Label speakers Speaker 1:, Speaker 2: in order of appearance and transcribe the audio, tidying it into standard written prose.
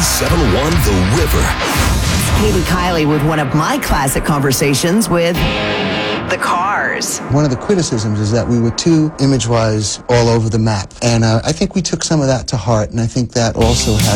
Speaker 1: 97.1 The River.
Speaker 2: Katie Kiley with one of my classic conversations with the Cars.
Speaker 3: One of the criticisms is that we were too image-wise all over the map. And I think we took some of that to heart, and I think that also had